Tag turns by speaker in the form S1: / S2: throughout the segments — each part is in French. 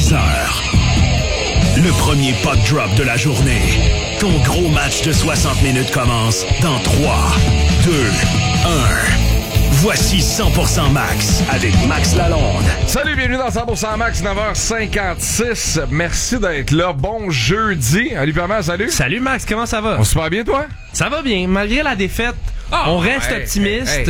S1: 11h. Le premier puck drop de la journée. Ton gros match de 60 minutes commence dans 3, 2, 1. Voici 100% Max avec Max Lalonde.
S2: Salut, bienvenue dans 100% Max, 9h56. Merci d'être là. Bon jeudi. Ali Perman, salut.
S3: Salut Max, comment ça va?
S2: On se passe bien, toi?
S3: Ça va bien. Malgré la défaite, on reste optimiste.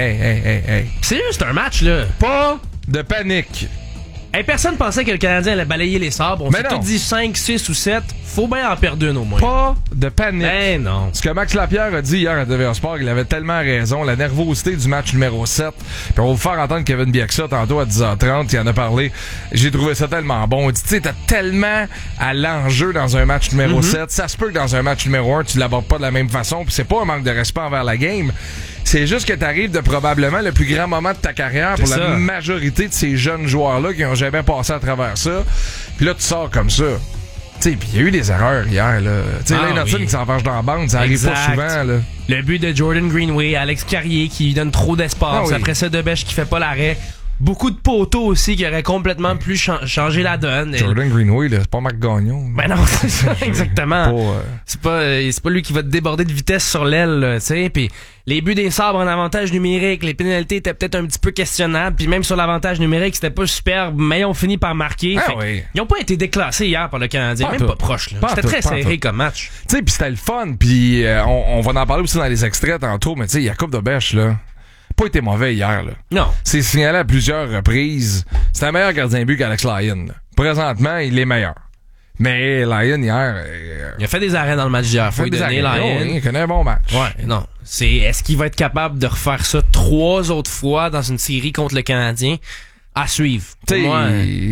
S2: Hey.
S3: C'est juste un match, là.
S2: Pas de panique.
S3: Hey, personne pensait que le Canadien allait balayer les sabres. On s'est tous dit 5, 6 ou 7. Faut bien en perdre une au moins.
S2: Pas de panique.
S3: Ben non.
S2: Ce que Max Lapierre a dit hier à TVA Sport, il avait tellement raison. La nervosité du match numéro 7. Puis on va vous faire entendre Kevin Bieksa tantôt à 10h30. Il en a parlé. J'ai trouvé ça tellement bon. Il dit, tu sais, t'as tellement à l'enjeu dans un match numéro 7. Ça se peut que dans un match numéro 1, tu l'abordes pas de la même façon. Puis c'est pas un manque de respect envers la game. C'est juste que t'arrives de probablement le plus grand moment de ta carrière pour la majorité de ces jeunes joueurs-là qui ont jamais passé à travers ça. Puis là, tu sors comme ça. Tu sais, puis il y a eu des erreurs hier, là. Tu sais, Lane Hudson qui s'enfarge dans la bande, ça arrive pas souvent, là.
S3: Le but de Jordan Greenway, Alex Carrier qui lui donne trop d'espace. Après ça, Debèche qui fait pas l'arrêt. Beaucoup de poteaux aussi qui auraient complètement plus changé la donne.
S2: Jordan Greenway, là, c'est pas Marc Gagnon.
S3: Ben non, c'est ça, exactement. C'est pas lui qui va te déborder de vitesse sur l'aile, tu sais. Puis les buts des sabres en avantage numérique, les pénalités étaient peut-être un petit peu questionnables. Puis même sur l'avantage numérique, c'était pas superbe, mais ils ont fini par marquer. Ils ont pas été déclassés hier par le Canadien, même pas proche. C'était très serré comme match.
S2: Tu sais, puis c'était le fun. Puis on va en parler aussi dans les extraits tantôt, mais tu sais, Jacob Debèche, là, pas été mauvais hier, là.
S3: Non.
S2: C'est signalé à plusieurs reprises. C'est un meilleur gardien de but qu'Alex Lyon, là. Présentement, il est meilleur. Mais Lyon, hier...
S3: il a fait des arrêts dans le match d'hier. Faut lui donner Lyon.
S2: Il connaît un bon match.
S3: Ouais, non. Est-ce qu'il va être capable de refaire ça 3 autres fois dans une série contre le Canadien? À suivre.
S2: Pour moi,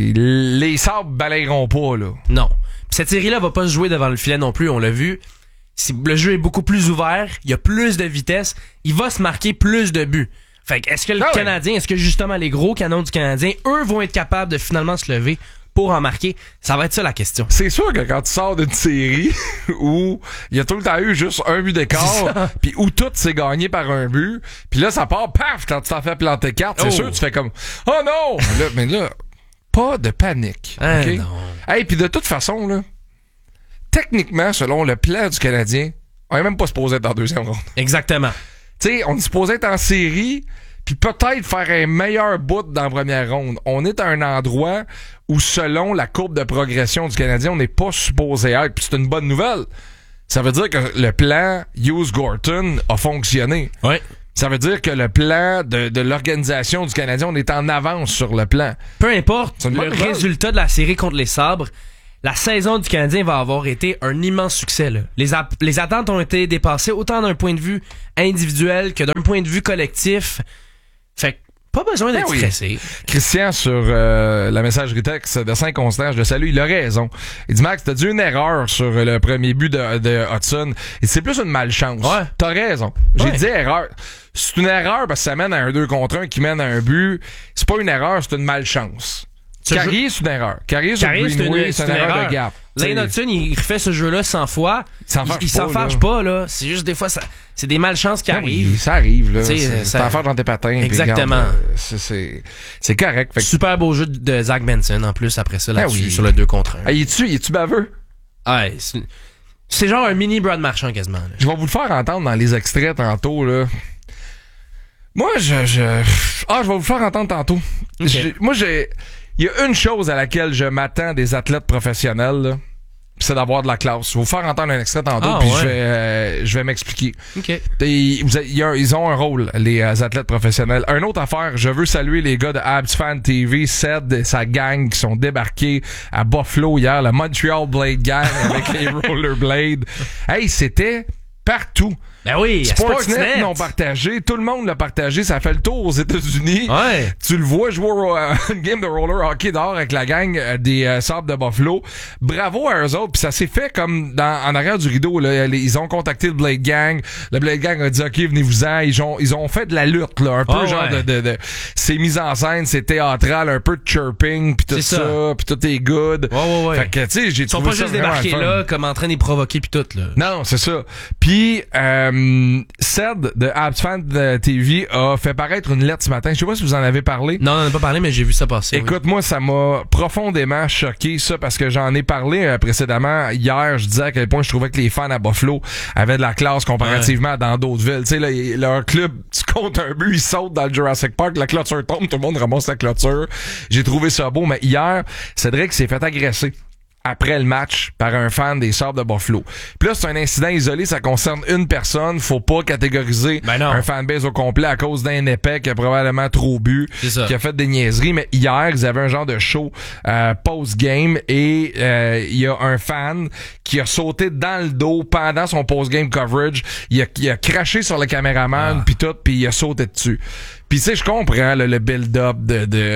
S2: les sabres balayeront pas, là.
S3: Non. Pis cette série-là va pas se jouer devant le filet non plus, on l'a vu. Si le jeu est beaucoup plus ouvert, il y a plus de vitesse, il va se marquer plus de buts. Fait que est-ce que le Canadien, est-ce que justement les gros canons du Canadien, eux vont être capables de finalement se lever pour en marquer? Ça va être ça la question.
S2: C'est sûr que quand tu sors d'une série où il y a tout le temps eu juste un but d'écart, puis où tout s'est gagné par un but, puis là ça part paf quand tu t'en fais planter 4, c'est sûr tu fais comme oh non, mais là pas de panique. Okay?
S3: Non.
S2: Hey, puis de toute façon là, techniquement, selon le plan du Canadien, on est même pas supposé être en deuxième ronde.
S3: Exactement.
S2: Tu sais, on est supposé être en série, puis peut-être faire un meilleur bout dans la première ronde. On est à un endroit où, selon la courbe de progression du Canadien, on n'est pas supposé être. Puis c'est une bonne nouvelle. Ça veut dire que le plan Hughes-Gorton a fonctionné.
S3: Oui.
S2: Ça veut dire que le plan de l'organisation du Canadien, on est en avance sur le plan.
S3: Peu importe le résultat de la série contre les Sabres, la saison du Canadien va avoir été un immense succès. Là. Les attentes ont été dépassées autant d'un point de vue individuel que d'un point de vue collectif. Fait que pas besoin d'être stressé.
S2: Christian sur la messagerie texte de Saint-Constange de Salut, il a raison. Il dit Max, t'as dit une erreur sur le premier but de Hudson. Et c'est plus une malchance. Ouais. T'as raison. J'ai dit erreur. C'est une erreur parce que ça mène à un 2 contre 1 qui mène à un but. C'est pas une erreur, c'est une malchance. Carrier, c'est une erreur. Carrier sur Greenway, c'est une erreur de gap.
S3: Lane Hudson, il refait ce jeu-là 100 fois. Il s'enfarge pas, là. C'est juste des fois, c'est des malchances qui arrivent.
S2: Oui, ça arrive, là. T'enfarges dans tes patins.
S3: Exactement.
S2: C'est correct.
S3: Super beau jeu de Zach Benson, en plus, après ça, là-dessus, sur le 2 contre 1.
S2: Il est-tu baveux?
S3: Ouais, c'est genre un mini Brad Marchand, quasiment. Là.
S2: Je vais vous le faire entendre dans les extraits tantôt, là. Moi, je vais vous le faire entendre tantôt. Okay. Il y a une chose à laquelle je m'attends des athlètes professionnels, là, c'est d'avoir de la classe. Je vais vous faire entendre un extrait tantôt, puis je vais m'expliquer.
S3: Okay.
S2: Ils ont un rôle, les athlètes professionnels. Une autre affaire, je veux saluer les gars de Habs Fan TV, Ced et sa gang qui sont débarqués à Buffalo hier, le Montreal Blade Gang avec les Rollerblades. Hey, c'était partout.
S3: Ben oui,
S2: Sportsnet l'ont partagé, tout le monde l'a partagé, ça fait le tour aux États-Unis.
S3: Ouais.
S2: Tu le vois jouer une game de roller hockey dehors avec la gang des Sabres de Buffalo. Bravo à eux autres, puis ça s'est fait comme en arrière du rideau là, ils ont contacté le Blade Gang. Le Blade Gang a dit OK, venez-vous-en, ils ont fait de la lutte là, un peu genre de c'est mise en scène, c'est théâtral, un peu de chirping puis tout ça, puis tout est good.
S3: Ouais.
S2: Fait que tu sais, j'ai trouvé ça.
S3: Ils sont pas juste débarqués là comme en train de les provoquer puis tout là.
S2: Non, c'est ça. Puis Ced de AbsFan TV a fait paraître une lettre ce matin. Je sais pas si vous en avez parlé.
S3: Non, on en a pas parlé, mais j'ai vu ça passer.
S2: Écoute, moi, ça m'a profondément choqué, ça, parce que j'en ai parlé précédemment. Hier, je disais à quel point je trouvais que les fans à Buffalo avaient de la classe comparativement dans d'autres villes. Tu sais, là, leur club, tu comptes un but, ils sautent dans le Jurassic Park, la clôture tombe, tout le monde ramasse la clôture. J'ai trouvé ça beau, mais hier, Cédric s'est fait agresser après le match par un fan des Sabres de Buffalo. Puis là, c'est un incident isolé, ça concerne une personne, faut pas catégoriser un fanbase au complet à cause d'un épais qui a probablement trop bu, qui a fait des niaiseries, mais hier, ils avaient un genre de show post-game et il y a un fan qui a sauté dans le dos pendant son post-game coverage, il a craché sur le caméraman puis tout, puis il a sauté dessus. Pis tu sais, je comprends le build-up il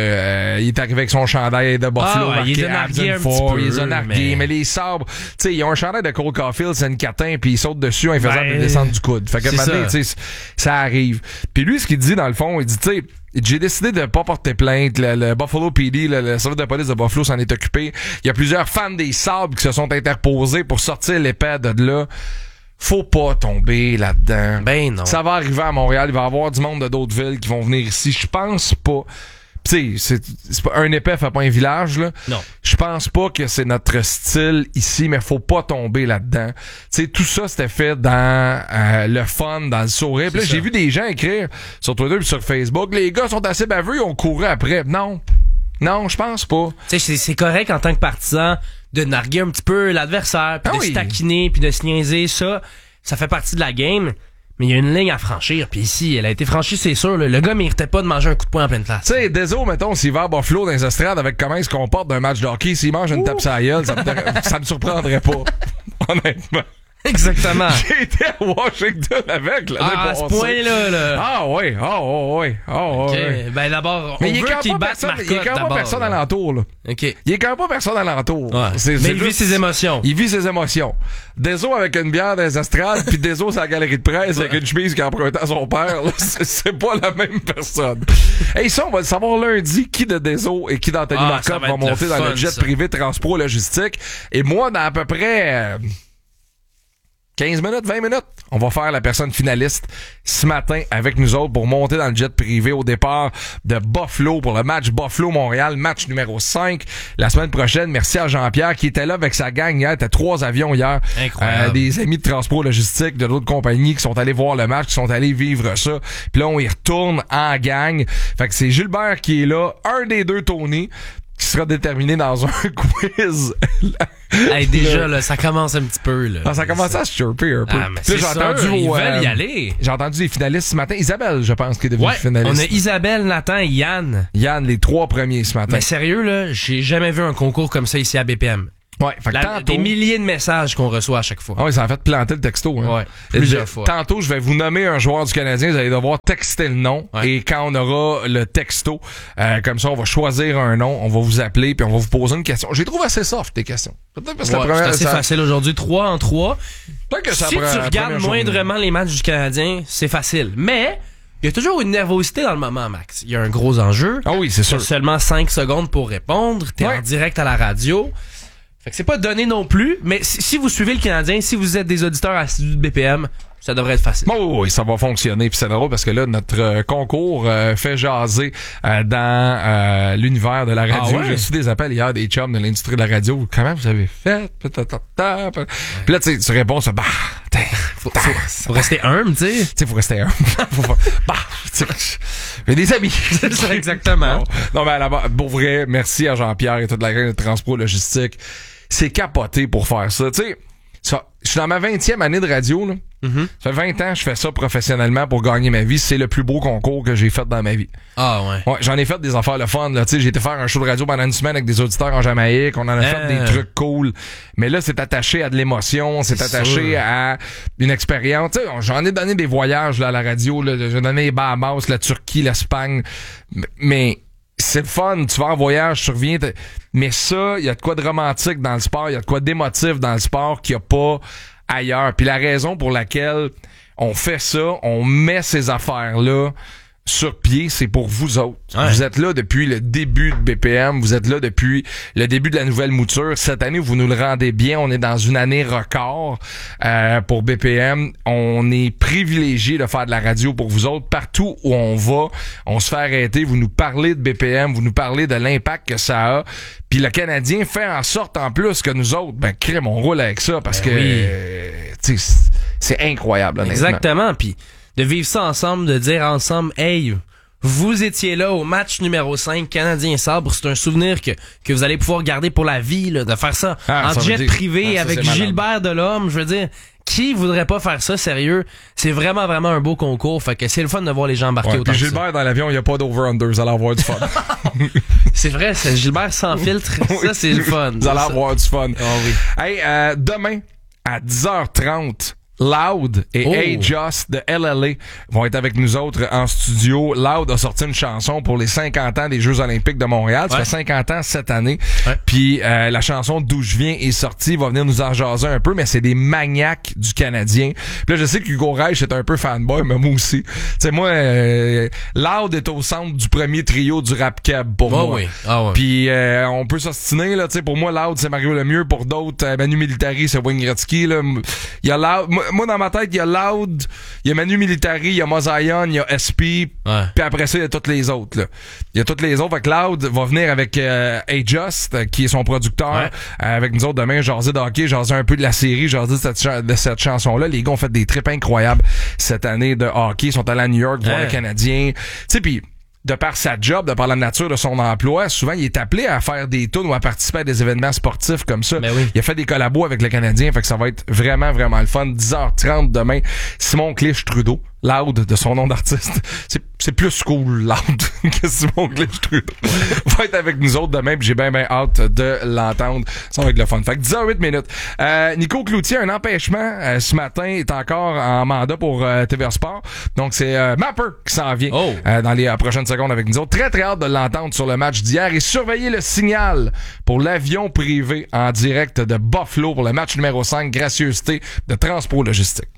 S2: est arrivé avec son chandail de Buffalo,
S3: il les a nargués un petit peu,
S2: il les a nargués, mais les Sabres, tu sais, ils ont un chandail de Cole Caulfield, c'est une catin, puis ils sautent dessus en faisant des descentes du coude. Fait que maintenant, tu sais, ça arrive. Puis lui, ce qu'il dit dans le fond, il dit, tu sais, j'ai décidé de pas porter plainte. Le Buffalo PD, le service de police de Buffalo s'en est occupé. Il y a plusieurs fans des Sabres qui se sont interposés pour sortir l'épée de là. Faut pas tomber là-dedans.
S3: Ben non.
S2: Ça va arriver à Montréal. Il va y avoir du monde de d'autres villes qui vont venir ici. Je pense pas. Tu sais, c'est pas un épais fait pas un village, là.
S3: Non.
S2: Je pense pas que c'est notre style ici, mais faut pas tomber là-dedans. Tu sais, tout ça, c'était fait dans le fun, dans le sourire. Puis là, j'ai vu des gens écrire sur Twitter et sur Facebook, les gars sont assez baveux, ils ont couru après. Non. Non, je pense pas.
S3: Tu sais, c'est correct en tant que partisan de narguer un petit peu l'adversaire, puis de se taquiner, puis de se niaiser, ça fait partie de la game. Mais il y a une ligne à franchir, puis ici, elle a été franchie, c'est sûr. Le gars méritait pas de manger un coup de poing en pleine place.
S2: Tu sais, Deso, mettons, s'il va à Buffalo dans les estrades avec comment il se comporte d'un match de hockey, s'il mange une tape sur la gueule, ça me surprendrait pas. Honnêtement.
S3: Exactement.
S2: J'ai été à Washington avec l'année passée.
S3: À ce point-là, là.
S2: Ah oui,
S3: OK. Ben d'abord,
S2: mais
S3: on veut qu'il batte Marcotte.
S2: Il y a quand même pas personne alentour, là.
S3: OK.
S2: Il y a quand même pas personne alentour.
S3: Ouais. Mais il vit ses émotions.
S2: Il vit ses émotions. Deso avec une bière dans les estrades, puis Deso sur la galerie de presse avec une chemise qu'il a empruntée à son père, là, c'est pas la même personne. Hey, ça, on va le savoir lundi qui de Deso et qui d'Anthony Marcotte va monter dans le jet privé Transpro Logistique. Et moi, dans à peu près 15 minutes, 20 minutes, on va faire la personne finaliste ce matin avec nous autres pour monter dans le jet privé au départ de Buffalo pour le match Buffalo-Montréal, match numéro 5 la semaine prochaine. Merci à Jean-Pierre qui était là avec sa gang hier. T'as 3 avions hier.
S3: Incroyable.
S2: Des amis de Transport Logistique de d'autres compagnies qui sont allés voir le match, qui sont allés vivre ça. Puis là, on y retourne en gang. Fait que c'est Gilbert qui est là, un des deux Tony, qui sera déterminé dans un quiz.
S3: Hey, déjà, là, ça commence un petit peu, là.
S2: Ah, ça commence à se chirper un peu.
S3: Ah, mais c'est ça, ils veulent y aller.
S2: J'ai entendu les finalistes ce matin. Isabelle, je pense, qui est devenue finaliste.
S3: On a Isabelle, Nathan et Yann.
S2: Yann, les 3 premiers ce matin.
S3: Mais sérieux, là, j'ai jamais vu un concours comme ça ici à BPM.
S2: Ouais, fait que tantôt,
S3: des milliers de messages qu'on reçoit à chaque fois.
S2: Ah oui, ça a fait planter le texto. Hein.
S3: Ouais, plusieurs fois.
S2: Tantôt, je vais vous nommer un joueur du Canadien. Vous allez devoir texter le nom. Ouais. Et quand on aura le texto, comme ça, on va choisir un nom, on va vous appeler, puis on va vous poser une question. J'ai trouvé assez soft, tes questions.
S3: Peut-être parce que c'est assez facile aujourd'hui, 3 en 3.
S2: Que ça
S3: si tu regardes moindrement les matchs du Canadien, c'est facile. Mais il y a toujours une nervosité dans le moment, Max. Il y a un gros enjeu.
S2: Ah oui, c'est sûr.
S3: Seulement 5 secondes pour répondre. T'es en direct à la radio. Fait que c'est pas donné non plus, mais si vous suivez le Canadien, si vous êtes des auditeurs assidus de BPM, ça devrait être facile.
S2: Oh oui, ça va fonctionner. Puis c'est drôle parce que là, notre concours fait jaser dans l'univers de la radio. J'ai reçu des appels hier des chums de l'industrie de la radio. Comment vous avez fait? Puis là, tu réponds ça.
S3: Faut rester humble, tu sais.
S2: Tu sais, faut rester humble. J'ai des amis.
S3: C'est ça, exactement.
S2: Non, mais pour vrai, merci à Jean-Pierre et toute la gang de Transport Logistique. C'est capoté pour faire ça. Tu sais, je suis dans ma 20e année de radio, là.
S3: Mm-hmm.
S2: Ça fait 20 ans que je fais ça professionnellement pour gagner ma vie. C'est le plus beau concours que j'ai fait dans ma vie.
S3: Ah ouais.
S2: Ouais, j'en ai fait des affaires le fun, là. Tu sais, j'ai été faire un show de radio pendant une semaine avec des auditeurs en Jamaïque. On en a fait des trucs cool. Mais là, c'est attaché à de l'émotion. C'est attaché à une expérience. Tu sais, j'en ai donné des voyages, là, à la radio, là. J'ai donné les Bahamas, la Turquie, l'Espagne. Mais c'est le fun, tu vas en voyage, tu reviens, mais ça, il y a de quoi de romantique dans le sport, il y a de quoi d'émotif dans le sport qu'il n'y a pas ailleurs. Puis la raison pour laquelle on fait ça, on met ces affaires-là sur pied, c'est pour vous autres.
S3: Ouais.
S2: Vous êtes là depuis le début de BPM, vous êtes là depuis le début de la nouvelle mouture. Cette année, vous nous le rendez bien. On est dans une année record pour BPM. On est privilégié de faire de la radio pour vous autres. Partout où on va, on se fait arrêter. Vous nous parlez de BPM, vous nous parlez de l'impact que ça a. Puis le Canadien fait en sorte, en plus, que nous autres, crème, on roule avec ça parce que c'est incroyable, honnêtement.
S3: Exactement. Puis de vivre ça ensemble, de dire ensemble, hey, vous étiez là au match numéro 5, Canadien-Sabre, c'est un souvenir que vous allez pouvoir garder pour la vie, là, de faire ça en jet privé avec Gilbert Delorme, je veux dire, qui voudrait pas faire ça, sérieux? C'est vraiment, vraiment un beau concours, fait que c'est le fun de voir les gens embarquer autant que ça.
S2: Gilbert, dans l'avion, il n'y a pas d'over-under, vous allez avoir du fun.
S3: C'est vrai, c'est Gilbert sans filtre, ça c'est le fun.
S2: Vous allez avoir du fun.
S3: Oh, oui.
S2: Hey, demain, à 10h30, Loud et A-Just de LLA vont être avec nous autres en studio. Loud a sorti une chanson pour les 50 ans des Jeux Olympiques de Montréal. Ça fait 50 ans cette année. Ouais. Puis la chanson D'où je viens est sortie. Il va venir nous en jaser un peu, mais c'est des maniaques du Canadien. Puis là, je sais qu'Hugo Reich est un peu fanboy, mais moi aussi. Tu sais, moi, Loud est au centre du premier trio du rap cab pour moi.
S3: Oui. Ah ouais.
S2: Puis on peut s'ostiner, là. Tu sais, pour moi, Loud, c'est Mario Lemieux. Pour d'autres, Manu Militari, c'est Wayne Gretzky, là. Il y a Loud... Moi, dans ma tête, il y a Loud, il y a Manu Militari, il y a Mozaïon, il y a SP, puis après ça, il y a toutes les autres, là. Il y a toutes les autres. Fait que Loud va venir avec A-Just, qui est son producteur, avec nous autres demain, jaser de hockey, jaser un peu de la série, jaser de cette chanson-là. Les gars ont fait des trips incroyables cette année de hockey. Ils sont allés à New York voir le Canadien. Tu sais, puis de par sa job, de par la nature de son emploi, souvent, il est appelé à faire des tours ou à participer à des événements sportifs comme ça.
S3: Ben oui.
S2: Il a fait des collabos avec le Canadien, fait que ça va être vraiment, vraiment le fun. 10h30 demain, Simon Clich-Trudeau, Loud de son nom d'artiste. C'est plus cool, Loud, que Simon Clich-Trudeau. Va être avec nous autres demain, puis j'ai bien hâte de l'entendre. Ça va être le fun. Fait que 10h08 minutes. Nico Cloutier, un empêchement ce matin, est encore en mandat pour TVA Sport. Donc, c'est Mapper qui s'en vient dans les prochaines secondes avec nous autres. Très, très hâte de l'entendre sur le match d'hier et surveiller le signal pour l'avion privé en direct de Buffalo pour le match numéro 5, gracieuseté de Transport Logistique.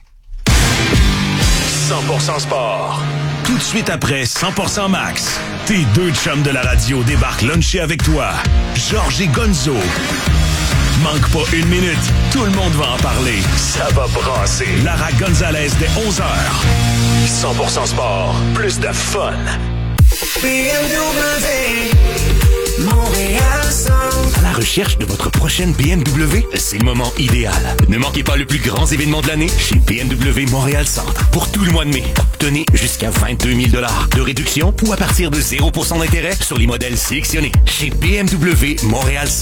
S1: 100% sport. Tout de suite après 100% Max, tes deux chums de la radio débarquent luncher avec toi. Georges et Gonzo. Manque pas une minute, tout le monde va en parler. Ça va brasser. Lara Gonzalez dès 11h. 100% sport, plus de fun.
S4: BMW Montréal Centre.
S5: À la recherche de votre prochaine BMW? C'est le moment idéal. Ne manquez pas le plus grand événement de l'année chez BMW Montréal Centre. Pour tout le mois de mai, obtenez jusqu'à 22 000 $ de réduction ou à partir de 0% d'intérêt sur les modèles sélectionnés. Chez BMW Montréal Centre.